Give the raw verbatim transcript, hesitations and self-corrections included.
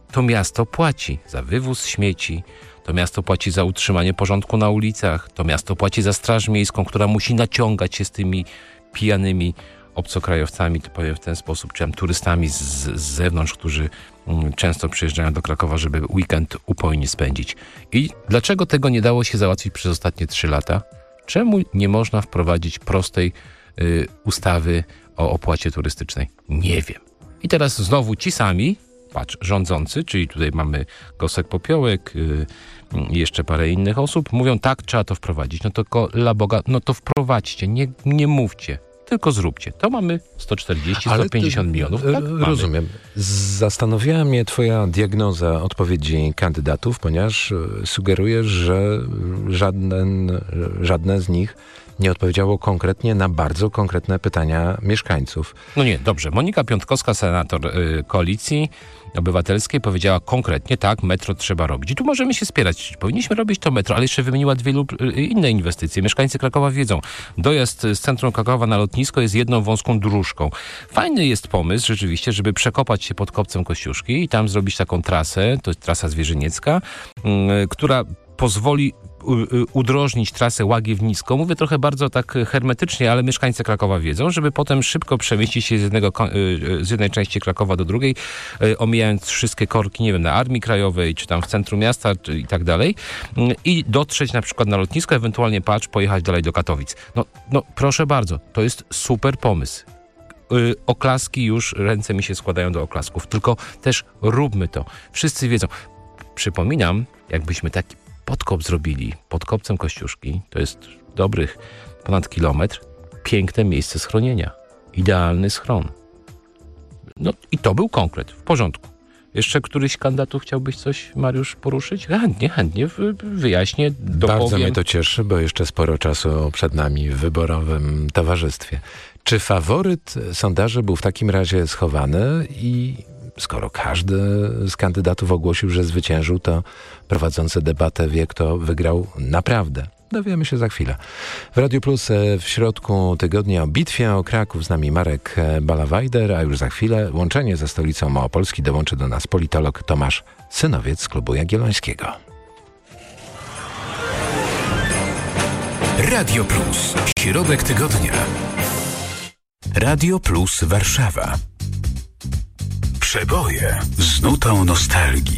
to miasto płaci za wywóz śmieci, to miasto płaci za utrzymanie porządku na ulicach, to miasto płaci za straż miejską, która musi naciągać się z tymi pijanymi obcokrajowcami, to powiem w ten sposób, czy tam turystami z, z zewnątrz, którzy mm, często przyjeżdżają do Krakowa, żeby weekend upojnie spędzić. I dlaczego tego nie dało się załatwić przez ostatnie trzy lata? Czemu nie można wprowadzić prostej y, ustawy o opłacie turystycznej? Nie wiem. I teraz znowu ci sami, patrz, rządzący, czyli tutaj mamy Gosek-Popiołek i yy, jeszcze parę innych osób, mówią tak, trzeba to wprowadzić. No to dla Boga, no to wprowadźcie, nie, nie mówcie, tylko zróbcie. To mamy sto czterdzieści, sto pięćdziesiąt milionów. Tak, rozumiem. Zastanawiała mnie twoja diagnoza odpowiedzi kandydatów, ponieważ sugerujesz, że żaden, żadne z nich nie odpowiedziało konkretnie na bardzo konkretne pytania mieszkańców. No nie, dobrze. Monika Piątkowska, senator y, Koalicji Obywatelskiej, powiedziała konkretnie, tak, metro trzeba robić. I tu możemy się spierać. Powinniśmy robić to metro, ale jeszcze wymieniła dwie lub y, inne inwestycje. Mieszkańcy Krakowa wiedzą, dojazd z centrum Krakowa na lotnisko jest jedną wąską dróżką. Fajny jest pomysł rzeczywiście, żeby przekopać się pod Kopcem Kościuszki i tam zrobić taką trasę, to jest trasa zwierzyniecka, y, która pozwoli udrożnić trasę Łagiew-Nisko. Mówię trochę bardzo tak hermetycznie, ale mieszkańcy Krakowa wiedzą, żeby potem szybko przemieścić się z, jednego, z jednej części Krakowa do drugiej, omijając wszystkie korki, nie wiem, na Armii Krajowej, czy tam w centrum miasta, czy i tak dalej, i dotrzeć na przykład na lotnisko, ewentualnie patrz, pojechać dalej do Katowic. No, no proszę bardzo, to jest super pomysł. Oklaski już, ręce mi się składają do oklasków, tylko też róbmy to. Wszyscy wiedzą. Przypominam, jakbyśmy taki podkop zrobili pod Kopcem Kościuszki, to jest dobrych ponad kilometr, piękne miejsce schronienia. Idealny schron. No i to był konkret, w porządku. Jeszcze któryś kandydatów chciałbyś coś, Mariusz, poruszyć? Chętnie, chętnie wyjaśnię, dopowiem. Bardzo mnie to cieszy, bo jeszcze sporo czasu przed nami w wyborowym towarzystwie. Czy faworyt sondaży był w takim razie schowany i skoro każdy z kandydatów ogłosił, że zwyciężył, to prowadzący debatę wie, kto wygrał naprawdę? Dowiemy się za chwilę. W Radiu Plus w środku tygodnia o bitwie o Kraków z nami Marek Balawajder, a już za chwilę łączenie ze stolicą Małopolski dołączy do nas politolog Tomasz Synowiec z Klubu Jagiellońskiego. Radio Plus. Środek tygodnia. Radio Plus Warszawa. Przeboje z nutą nostalgii.